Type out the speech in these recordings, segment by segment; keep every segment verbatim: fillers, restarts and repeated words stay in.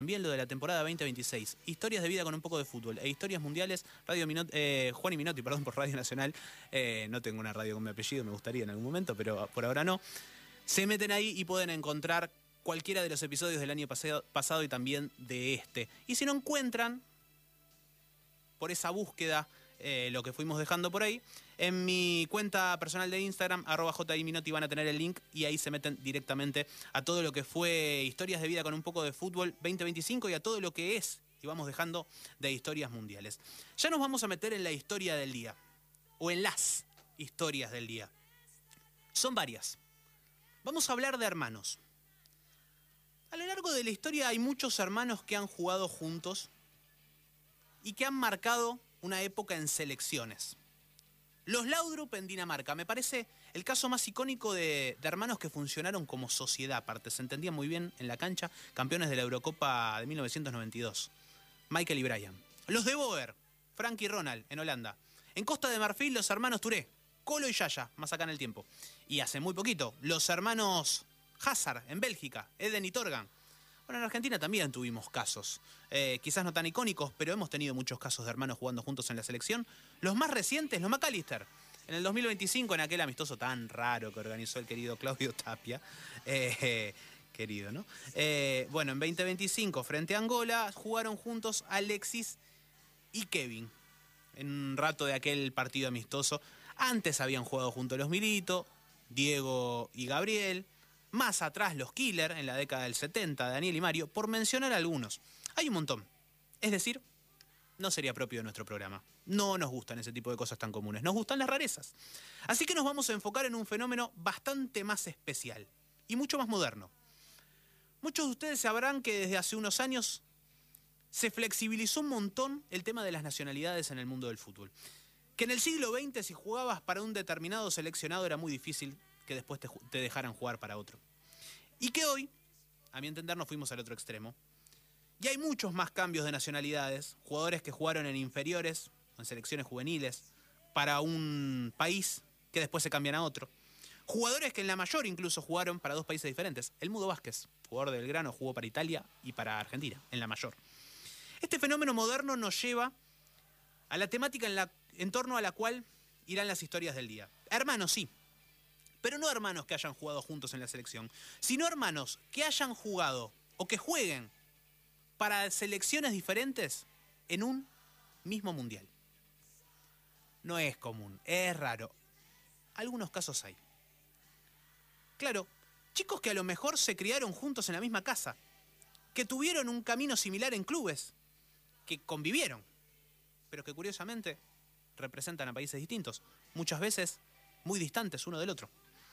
También lo de la temporada veinte veintiséis. Historias de vida con un poco de fútbol e historias mundiales. Radio Minot, eh, Juan y Minotti, perdón, por Radio Nacional. Eh, no tengo una radio con mi apellido, me gustaría en algún momento, pero por ahora no. Se meten ahí y pueden encontrar cualquiera de los episodios del año pasado, pasado y también de este. Y si no encuentran, por esa búsqueda, eh, lo que fuimos dejando por ahí, en mi cuenta personal de Instagram, arroba jiminotti, van a tener el link y ahí se meten directamente a todo lo que fue Historias de Vida con un poco de fútbol veinte veinticinco y a todo lo que es, y vamos dejando, de historias mundiales. Ya nos vamos a meter en la historia del día, o en las historias del día. Son varias. Vamos a hablar de hermanos. A lo largo de la historia hay muchos hermanos que han jugado juntos y que han marcado una época en selecciones. Los Laudrup en Dinamarca, me parece el caso más icónico de, de hermanos que funcionaron como sociedad aparte. Se entendían muy bien en la cancha, campeones de la Eurocopa de mil novecientos noventa y dos. Michael y Brian. Los de Boer, Frank y Ronald en Holanda. En Costa de Marfil, los hermanos Touré, Colo y Yaya, más acá en el tiempo. Y hace muy poquito, los hermanos Hazard en Bélgica, Eden y Torgan. Bueno, en Argentina también tuvimos casos, eh, quizás no tan icónicos, pero hemos tenido muchos casos de hermanos jugando juntos en la selección. Los más recientes, los McAllister, en el dos mil veinticinco, en aquel amistoso tan raro que organizó el querido Claudio Tapia, eh, eh, querido, ¿no? Eh, bueno, en veinte veinticinco, frente a Angola, jugaron juntos Alexis y Kevin, en un rato de aquel partido amistoso. Antes habían jugado juntos los Milito, Diego y Gabriel. Más atrás los Killer, en la década del setenta, Daniel y Mario, por mencionar algunos. Hay un montón. Es decir, no sería propio de nuestro programa. No nos gustan ese tipo de cosas tan comunes. Nos gustan las rarezas. Así que nos vamos a enfocar en un fenómeno bastante más especial y mucho más moderno. Muchos de ustedes sabrán que desde hace unos años se flexibilizó un montón el tema de las nacionalidades en el mundo del fútbol. Que en el siglo veinte, si jugabas para un determinado seleccionado, era muy difícil que después te, te dejaran jugar para otro. Y que hoy, a mi entender, nos fuimos al otro extremo. Y hay muchos más cambios de nacionalidades, jugadores que jugaron en inferiores, en selecciones juveniles, para un país que después se cambian a otro. Jugadores que en la mayor incluso jugaron para dos países diferentes. El Mudo Vázquez, jugador del Belgrano, jugó para Italia y para Argentina, en la mayor. Este fenómeno moderno nos lleva a la temática en, la, en torno a la cual irán las historias del día. Hermanos, sí. Pero no hermanos que hayan jugado juntos en la selección, sino hermanos que hayan jugado o que jueguen para selecciones diferentes en un mismo mundial. No es común, es raro. Algunos casos hay. Claro, chicos que a lo mejor se criaron juntos en la misma casa, que tuvieron un camino similar en clubes, que convivieron, pero que curiosamente representan a países distintos, muchas veces muy distantes uno del otro.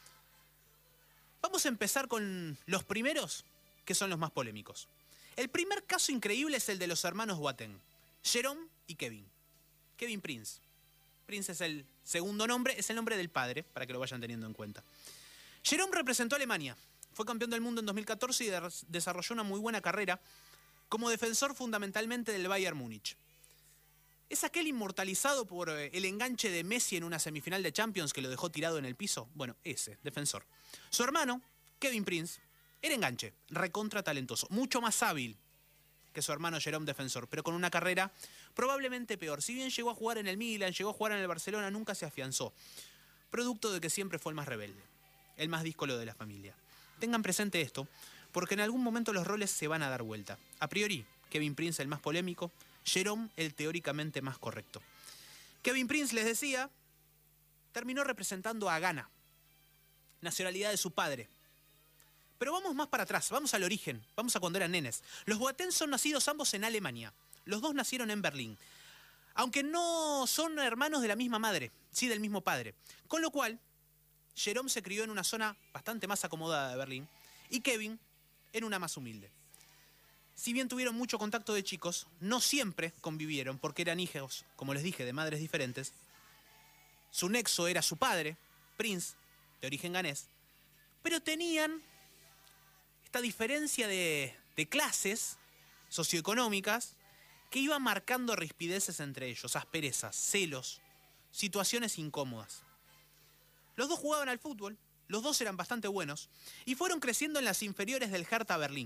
Vamos a empezar con los primeros, que son los más polémicos. El primer caso increíble es el de los hermanos Boateng, Jerome y Kevin. Kevin Prince. Prince es el segundo nombre, es el nombre del padre, para que lo vayan teniendo en cuenta. Jerome representó a Alemania, fue campeón del mundo en dos mil catorce y de- desarrolló una muy buena carrera como defensor fundamentalmente del Bayern Múnich. ¿Es aquel inmortalizado por eh, el enganche de Messi en una semifinal de Champions que lo dejó tirado en el piso? Bueno, ese, defensor. Su hermano, Kevin Prince, era enganche, recontra talentoso, mucho más hábil que su hermano Jerome, defensor, pero con una carrera probablemente peor. Si bien llegó a jugar en el Milan, llegó a jugar en el Barcelona, nunca se afianzó. Producto de que siempre fue el más rebelde, el más díscolo de la familia. Tengan presente esto, porque en algún momento los roles se van a dar vuelta. A priori, Kevin Prince el más polémico, Jerome el teóricamente más correcto. Kevin Prince, les decía, terminó representando a Ghana, nacionalidad de su padre. Pero vamos más para atrás, vamos al origen, vamos a cuando eran nenes. Los Boateng son nacidos ambos en Alemania. Los dos nacieron en Berlín. Aunque no son hermanos de la misma madre, sí del mismo padre. Con lo cual, Jerome se crió en una zona bastante más acomodada de Berlín y Kevin en una más humilde. Si bien tuvieron mucho contacto de chicos, no siempre convivieron porque eran hijos, como les dije, de madres diferentes. Su nexo era su padre, Prince, de origen ganés, pero tenían esta diferencia de, de clases socioeconómicas que iban marcando rispideces entre ellos, asperezas, celos, situaciones incómodas. Los dos jugaban al fútbol, los dos eran bastante buenos y fueron creciendo en las inferiores del Hertha Berlín,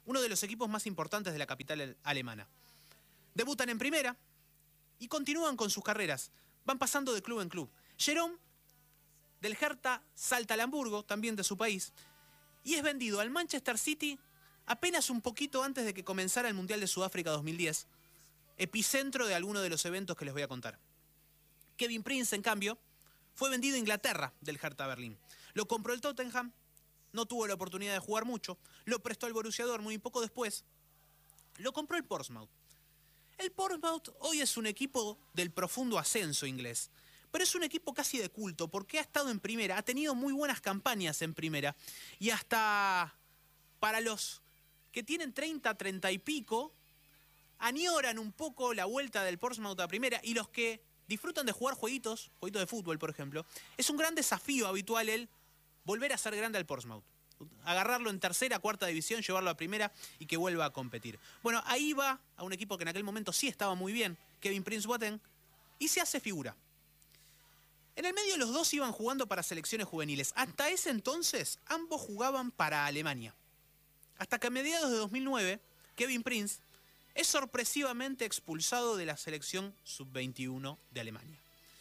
uno de los equipos más importantes de la capital alemana. Debutan en primera y continúan con sus carreras. Van pasando de club en club. Jerome, del Hertha, salta al Hamburgo, también de su país, y es vendido al Manchester City apenas un poquito antes de que comenzara el Mundial de Sudáfrica dos mil diez, epicentro de alguno de los eventos que les voy a contar. Kevin Prince, en cambio, fue vendido a Inglaterra del Hertha Berlín. Lo compró el Tottenham, no tuvo la oportunidad de jugar mucho, lo prestó al Borussia Dortmund y poco después lo compró el Portsmouth. El Portsmouth hoy es un equipo del profundo ascenso inglés, pero es un equipo casi de culto porque ha estado en primera, ha tenido muy buenas campañas en primera y hasta para los que tienen treinta, treinta y pico, añoran un poco la vuelta del Portsmouth a primera, y los que disfrutan de jugar jueguitos, jueguitos de fútbol, por ejemplo, es un gran desafío habitual el volver a ser grande al Portsmouth. Agarrarlo en tercera, cuarta división, llevarlo a primera y que vuelva a competir. Bueno, ahí va a un equipo que en aquel momento sí estaba muy bien, Kevin Prince Boateng, y se hace figura. En el medio los dos iban jugando para selecciones juveniles. Hasta ese entonces ambos jugaban para Alemania. Hasta que a mediados de dos mil nueve, Kevin Prince es sorpresivamente expulsado de la selección sub veintiuno de Alemania.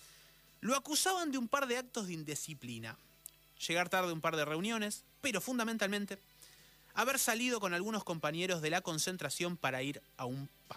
Lo acusaban de un par de actos de indisciplina. Llegar tarde a un par de reuniones, pero fundamentalmente haber salido con algunos compañeros de la concentración para ir a un pub.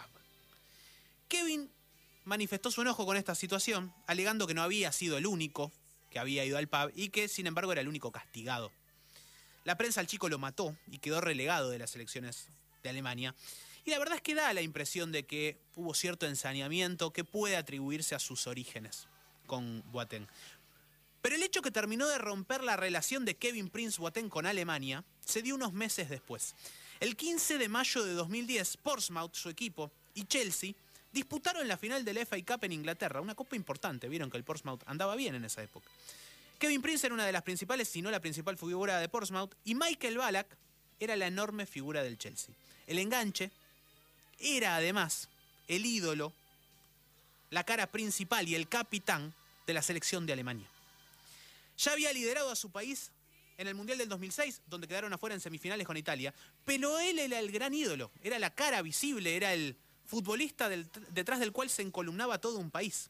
Kevin manifestó su enojo con esta situación, alegando que no había sido el único que había ido al pub y que, sin embargo, era el único castigado. La prensa al chico lo mató y quedó relegado de las selecciones de Alemania. Y la verdad es que da la impresión de que hubo cierto ensañamiento que puede atribuirse a sus orígenes con Boateng. Pero el hecho que terminó de romper la relación de Kevin Prince Boateng con Alemania se dio unos meses después. El quince de mayo de dos mil diez, Portsmouth, su equipo, y Chelsea disputaron la final del F A Cup en Inglaterra, una copa importante. Vieron que el Portsmouth andaba bien en esa época. Kevin Prince era una de las principales, si no la principal figura de Portsmouth, y Michael Ballack era la enorme figura del Chelsea. El enganche era además el ídolo, la cara principal y el capitán de la selección de Alemania. Ya había liderado a su país en el Mundial del dos mil seis, donde quedaron afuera en semifinales con Italia, pero él era el gran ídolo, era la cara visible, era el futbolista del, detrás del cual se encolumnaba todo un país.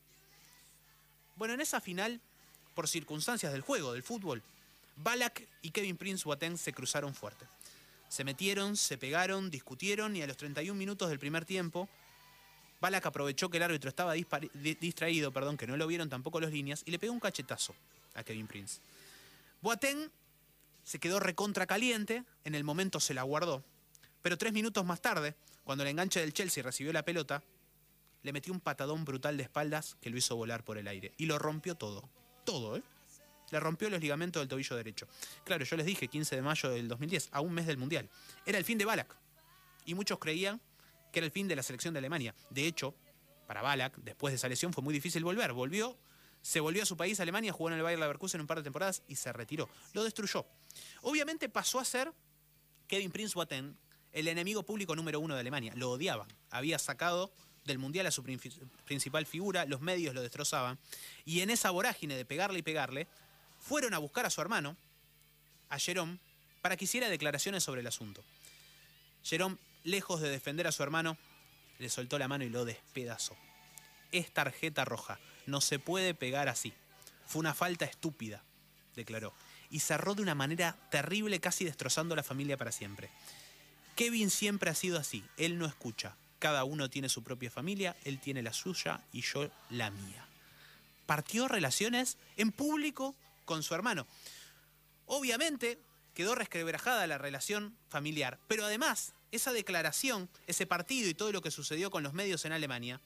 Bueno, en esa final, por circunstancias del juego, del fútbol, Ballack y Kevin Prince Boateng se cruzaron fuerte. Se metieron, se pegaron, discutieron y a los treinta y un minutos del primer tiempo, Ballack aprovechó que el árbitro estaba distraído, perdón, que no lo vieron tampoco los líneas, y le pegó un cachetazo a Kevin Prince. Boateng se quedó recontra caliente, en el momento se la guardó, pero tres minutos más tarde, cuando el enganche del Chelsea recibió la pelota, le metió un patadón brutal de espaldas que lo hizo volar por el aire. Y lo rompió todo. Todo, ¿eh? Le rompió los ligamentos del tobillo derecho. Claro, yo les dije, quince de mayo del dos mil diez, a un mes del Mundial. Era el fin de Ballack. Y muchos creían que era el fin de la selección de Alemania. De hecho, para Ballack, después de esa lesión, fue muy difícil volver. Volvió, se volvió a su país, Alemania, jugó en el Bayer Leverkusen un par de temporadas y se retiró. Lo destruyó. Obviamente pasó a ser Kevin Prince Boateng el enemigo público número uno de Alemania. Lo odiaban. Había sacado del Mundial a su principal figura, los medios lo destrozaban. Y en esa vorágine de pegarle y pegarle, fueron a buscar a su hermano, a Jerome, para que hiciera declaraciones sobre el asunto. Jerome, lejos de defender a su hermano, le soltó la mano y lo despedazó. Es tarjeta roja. No se puede pegar así. Fue una falta estúpida, declaró. Y cerró de una manera terrible, casi destrozando a la familia para siempre. Kevin siempre ha sido así. Él no escucha. Cada uno tiene su propia familia, él tiene la suya y yo la mía. Partió relaciones en público con su hermano. Obviamente quedó resquebrajada la relación familiar, pero además esa declaración, ese partido y todo lo que sucedió con los medios en Alemania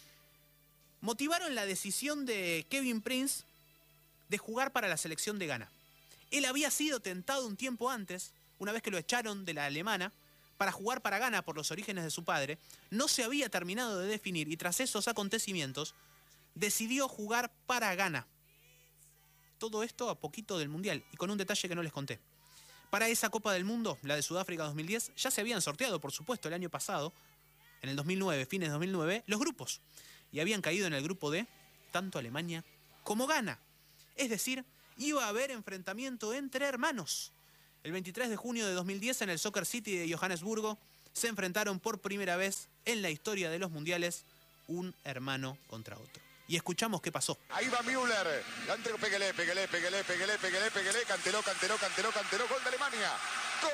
motivaron la decisión de Kevin Prince de jugar para la selección de Ghana. Él había sido tentado un tiempo antes, una vez que lo echaron de la alemana, para jugar para Ghana por los orígenes de su padre. No se había terminado de definir y tras esos acontecimientos decidió jugar para Ghana. Todo esto a poquito del Mundial y con un detalle que no les conté. Para esa Copa del Mundo, la de Sudáfrica dos mil diez, ya se habían sorteado, por supuesto, el año pasado, en el dos mil nueve, fines de dos mil nueve, los grupos. Y habían caído en el grupo de tanto Alemania como Ghana. Es decir, iba a haber enfrentamiento entre hermanos. El veintitrés de junio de dos mil diez en el Soccer City de Johannesburgo se enfrentaron por primera vez en la historia de los mundiales un hermano contra otro. Y escuchamos qué pasó. Ahí va Müller. La entregó, Peguelé, Peguelé, Peguelé, Peguelé, Peguelé, Peguelé. Canteló, canteló, canteló, canteló. Gol de Alemania. ¡Gol!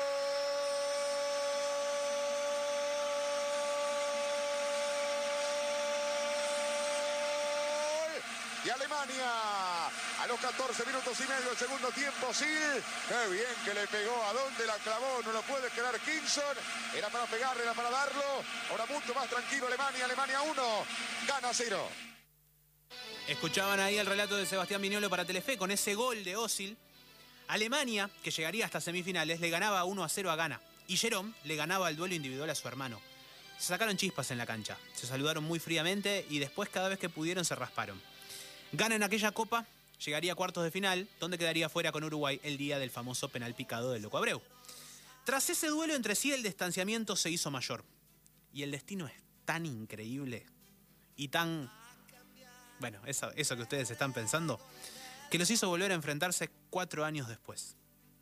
De Alemania. A los catorce minutos y medio del segundo tiempo, sí. Qué bien que le pegó. ¿A dónde la clavó? No lo puede quedar Kingston. Era para pegarle, era para darlo. Ahora mucho más tranquilo Alemania. Alemania uno. Gana cero. Escuchaban ahí el relato de Sebastián Viñolo para Telefe con ese gol de Özil. Alemania, que llegaría hasta semifinales, le ganaba uno a cero a Ghana. Y Jerome le ganaba el duelo individual a su hermano. Se sacaron chispas en la cancha. Se saludaron muy fríamente y después cada vez que pudieron se rasparon. Ghana en aquella copa llegaría a cuartos de final, donde quedaría fuera con Uruguay el día del famoso penal picado del Loco Abreu. Tras ese duelo entre sí, el distanciamiento se hizo mayor. Y el destino es tan increíble y tan... Bueno, eso, eso que ustedes están pensando, que los hizo volver a enfrentarse cuatro años después.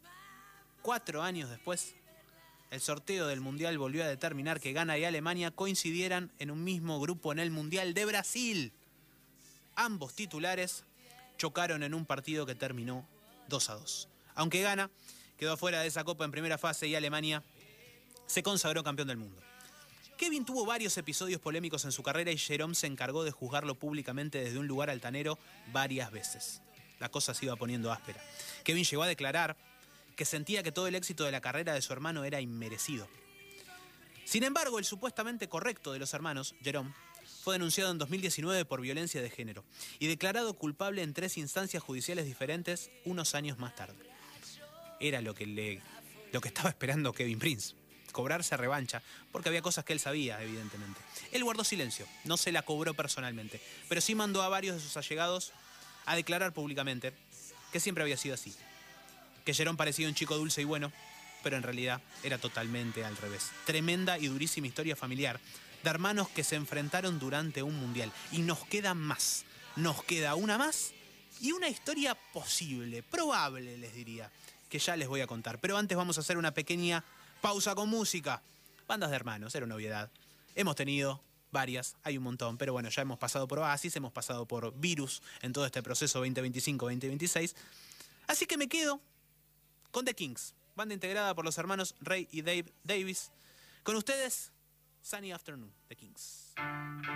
Cuatro años después, el sorteo del Mundial volvió a determinar que Ghana y Alemania coincidieran en un mismo grupo en el Mundial de Brasil. Ambos titulares chocaron en un partido que terminó dos a dos. Aunque Ghana quedó afuera de esa copa en primera fase y Alemania se consagró campeón del mundo. Kevin tuvo varios episodios polémicos en su carrera y Jerome se encargó de juzgarlo públicamente desde un lugar altanero varias veces. La cosa se iba poniendo áspera. Kevin llegó a declarar que sentía que todo el éxito de la carrera de su hermano era inmerecido. Sin embargo, el supuestamente correcto de los hermanos, Jerome, fue denunciado en dos mil diecinueve por violencia de género y declarado culpable en tres instancias judiciales diferentes unos años más tarde. Era lo que, le, lo que estaba esperando Kevin Prince. Cobrarse revancha, porque había cosas que él sabía, evidentemente. Él guardó silencio, no se la cobró personalmente, pero sí mandó a varios de sus allegados a declarar públicamente que siempre había sido así. Que Jerome parecía un chico dulce y bueno, pero en realidad era totalmente al revés. Tremenda y durísima historia familiar de hermanos que se enfrentaron durante un mundial. Y nos queda más, nos queda una más y una historia posible, probable les diría, que ya les voy a contar. Pero antes vamos a hacer una pequeña pausa con música. Bandas de hermanos, era una obviedad. Hemos tenido varias, hay un montón, pero bueno, ya hemos pasado por Oasis, hemos pasado por Virus en todo este proceso veinte veinticinco veinte veintiséis. Así que me quedo con The Kings, banda integrada por los hermanos Ray y Dave Davis. Con ustedes, Sunny Afternoon, The Kings.